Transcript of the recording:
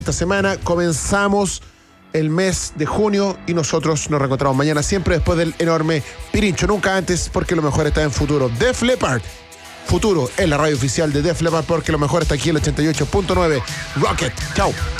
esta semana comenzamos el mes de junio y nosotros nos reencontramos mañana, siempre después del enorme Pirincho, nunca antes, porque lo mejor está en futuro. Def Leppard, futuro en la radio oficial de Def Leppard, porque lo mejor está aquí en el 88.9 Rocket. Chao.